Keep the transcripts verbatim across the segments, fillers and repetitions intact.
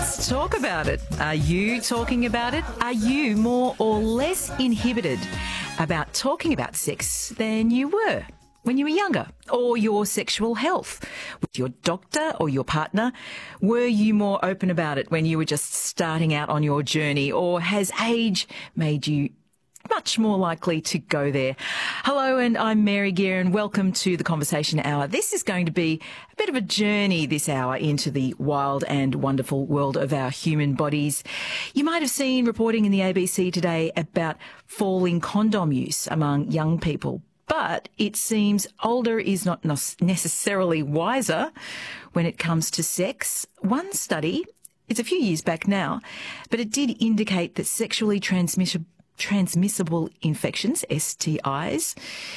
Let's talk about it. Are you talking about it? Are you more or less inhibited about talking about sex than you were when you were younger, or your sexual health with your doctor or your partner? Were you more open about it when you were just starting out on your journey, or has age made you much more likely to go there? Hello, and I'm Mary Guerin. Welcome to the Conversation Hour. This is going to be a bit of a journey this hour into the wild and wonderful world of our human bodies. You might have seen reporting in the A B C today about falling condom use among young people. But it seems older is not necessarily wiser when it comes to sex. One study, it's a few years back now, but it did indicate that sexually transmissible transmissible infections, S T Is,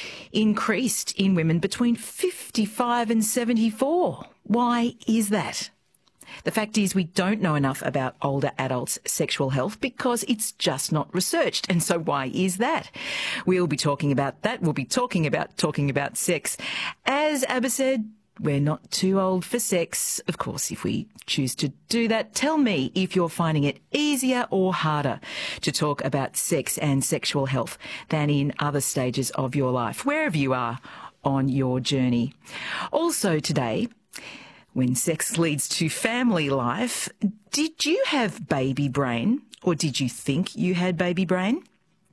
increased in women between fifty-five and seventy-four. Why is that? The fact is, we don't know enough about older adults' sexual health because it's just not researched. And so why is that? We'll be talking about that. We'll be talking about talking about sex. As Abba said, we're not too old for sex. Of course, if we choose to do that, tell me if you're finding it easier or harder to talk about sex and sexual health than in other stages of your life, wherever you are on your journey. Also today, when sex leads to family life, did you have baby brain, or did you think you had baby brain?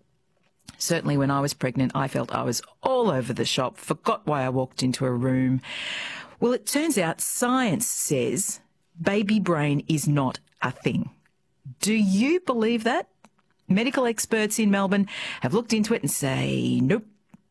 Certainly when I was pregnant, I felt I was all over the shop, forgot why I walked into a room. Well, it turns out science says baby brain is not a thing. Do you believe that? Medical experts in Melbourne have looked into it and say, nope,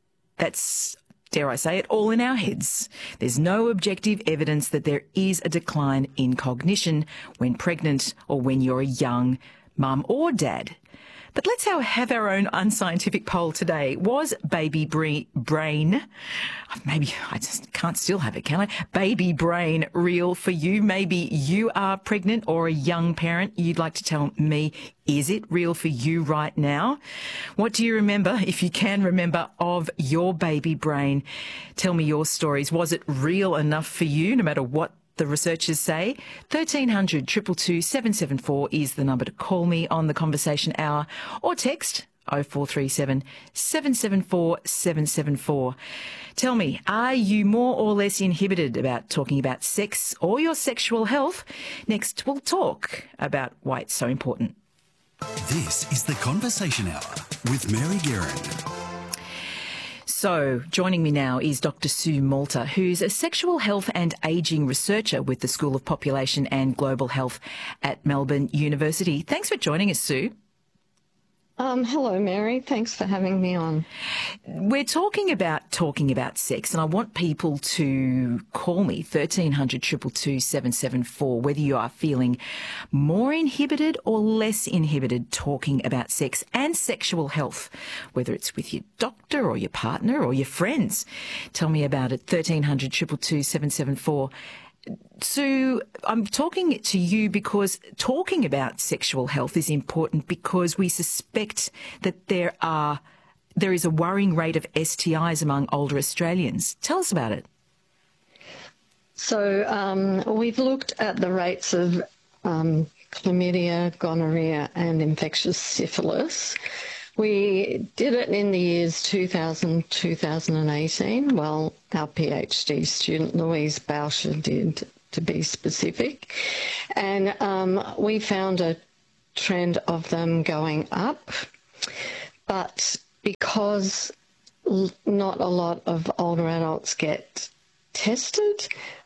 that's, dare I say it, all in our heads. There's no objective evidence that there is a decline in cognition when pregnant or when you're a young mum or dad. But let's have our own unscientific poll today. Was baby brain, maybe I just can't still have it, can I? Baby brain real for you? Maybe you are pregnant or a young parent. You'd like to tell me, is it real for you right now? What do you remember, if you can remember, of your baby brain? Tell me your stories. Was it real enough for you, no matter what the researchers say? thirteen hundred, two two two, seven seven four is the number to call me on the Conversation Hour, or text oh four three seven, seven seven four, seven seven four. Tell me, are you more or less inhibited about talking about sex or your sexual health? Next, we'll talk about why it's so important. This is the Conversation Hour with Mary Guerin. So, joining me now is Doctor Sue Malta, who's a sexual health and ageing researcher with the School of Population and Global Health at Melbourne University. Thanks for joining us, Sue. Um, hello, Mary. Thanks for having me on. We're talking about talking about sex, and I want people to call me thirteen hundred, two two two, seven seven four, whether you are feeling more inhibited or less inhibited talking about sex and sexual health, whether it's with your doctor or your partner or your friends. Tell me about it, thirteen hundred, two two two, seven seven four. Sue, I'm talking to you because talking about sexual health is important because we suspect that there are there is a worrying rate of S T Is among older Australians. Tell us about it. So um, we've looked at the rates of um, chlamydia, gonorrhea and infectious syphilis. We did it in the years two thousand, two thousand eighteen. Well, our PhD student Louise Bauscher did, to be specific. And um, we found a trend of them going up. But because not a lot of older adults get tested,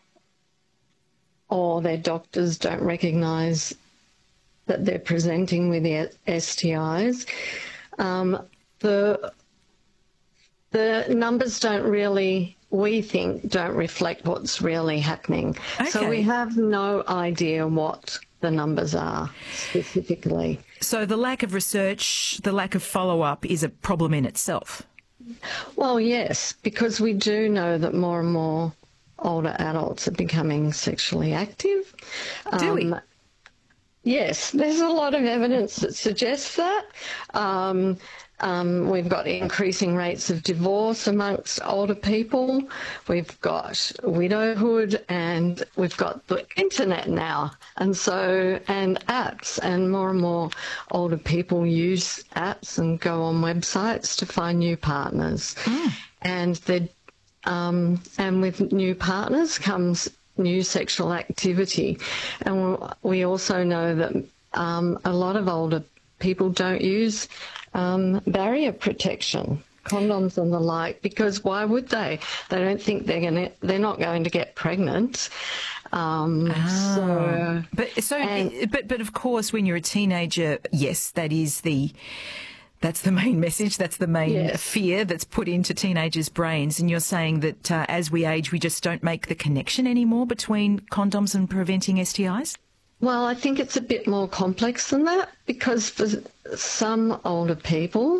or their doctors don't recognise that they're presenting with the S T Is, Um, the the numbers don't really, we think, don't reflect what's really happening. Okay. So we have no idea what the numbers are specifically. So the lack of research, the lack of follow-up is a problem in itself. Well, yes, because we do know that more and more older adults are becoming sexually active. Do we? Um, Yes, there's a lot of evidence that suggests that. Um, Um, we've got increasing rates of divorce amongst older people. We've got widowhood, and we've got the internet now, and so and apps, and more and more older people use apps and go on websites to find new partners. Mm. And they um, and with new partners comes new sexual activity, and we also know that um, a lot of older people don't use um, barrier protection, condoms and the like, because why would they? They don't think they're going to, they're not going to get pregnant. Um, oh. So, but so, and, but but of course, when you're a teenager, yes, that is the. That's the main message. That's the main yes. fear that's put into teenagers' brains. And you're saying that uh, as we age, we just don't make the connection anymore between condoms and preventing S T Is? Well, I think it's a bit more complex than that, because for some older people,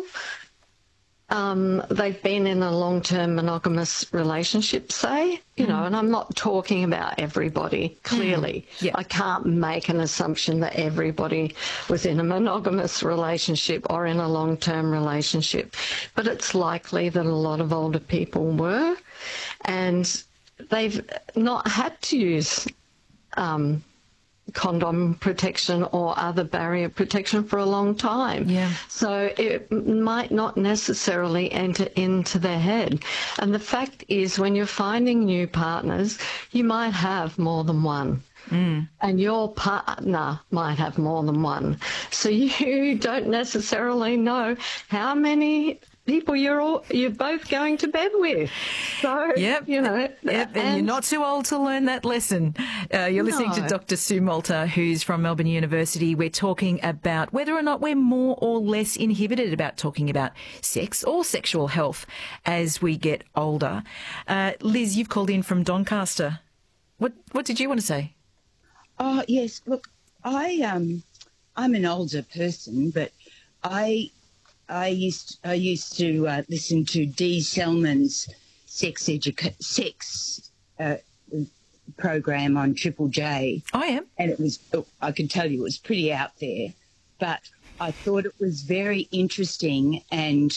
um, they've been in a long-term monogamous relationship, say, you mm. know, and I'm not talking about everybody, clearly. Mm. Yeah. I can't make an assumption that everybody was in a monogamous relationship or in a long-term relationship, but it's likely that a lot of older people were, and they've not had to use um condom protection or other barrier protection for a long time. Yeah. So it might not necessarily enter into their head. And the fact is, when you're finding new partners, you might have more than one. Mm. And your partner might have more than one. So you don't necessarily know how many people you're all, you're both going to bed with. So, yep. you know. Yep, and, and you're not too old to learn that lesson. Uh, you're listening no. to Doctor Sue Malta, who's from Melbourne University. We're talking about whether or not we're more or less inhibited about talking about sex or sexual health as we get older. Uh, Liz, you've called in from Doncaster. What what did you want to say? Oh, yes. Look, I, um, I'm an older person, but I... I used I used to uh, listen to Dee Selman's sex educa- sex uh, program on Triple J. I am, and it was I can tell you it was pretty out there, but I thought it was very interesting and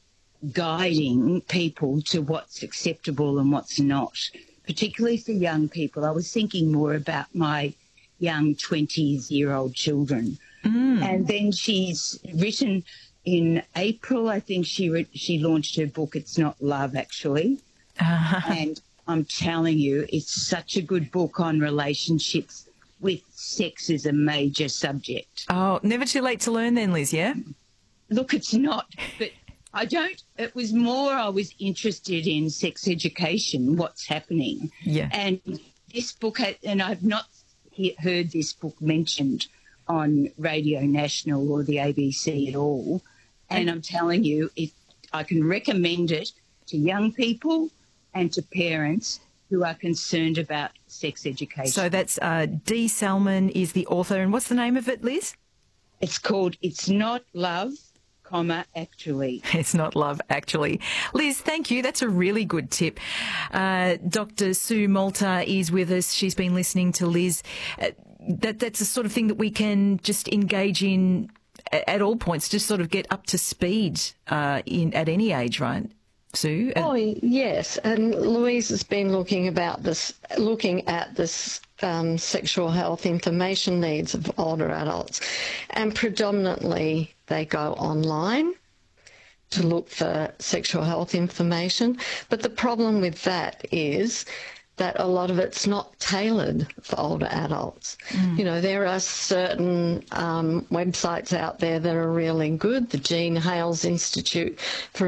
guiding people to what's acceptable and what's not, particularly for young people. I was thinking more about my young twenty-year-old children, mm. and then she's written. In April, I think she re- she launched her book, It's Not Love, actually. Uh-huh. And I'm telling you, it's such a good book on relationships with sex as a major subject. Oh, never too late to learn then, Liz, yeah? Look, it's not, but I don't, it was more I was interested in sex education, what's happening. Yeah. And this book, and I've not he- heard this book mentioned on Radio National or the A B C at all. And I'm telling you, it, I can recommend it to young people and to parents who are concerned about sex education. So that's uh, Dee Selman is the author. And what's the name of it, Liz? It's called It's Not Love, comma, Actually. It's Not Love, Actually. Liz, thank you. That's a really good tip. Uh, Doctor Sue Malta is with us. She's been listening to Liz. Uh, that That's the sort of thing that we can just engage in at all points, just sort of get up to speed uh, in at any age, right, Sue? Oh yes, and Louise has been looking about this, looking at this um, sexual health information needs of older adults, and predominantly they go online to look for sexual health information. But the problem with that is that a lot of it's not tailored for older adults. Mm. You know, there are certain um, websites out there that are really good. The Jean Hales Institute, for